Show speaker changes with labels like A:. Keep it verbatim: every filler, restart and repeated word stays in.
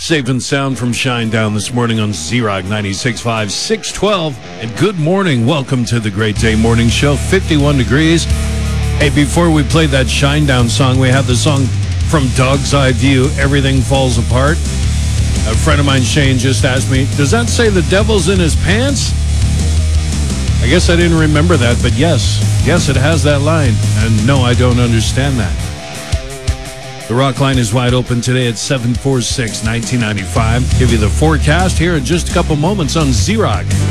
A: Safe and sound from Shinedown this morning on Z-Rock ninety-six point five, six twelve. And good morning. Welcome to the Great Day Morning Show. fifty-one degrees. Hey, before we played that Shinedown song, we had the song from Dog's Eye View, Everything Falls Apart. A friend of mine, Shane, just asked me, does that say the devil's in his pants? I guess I didn't remember that, but yes. Yes, it has that line. And no, I don't understand that. The Rock line is wide open today at seven four six, nineteen ninety-five. Give you the forecast here in just a couple moments on Z-Rock.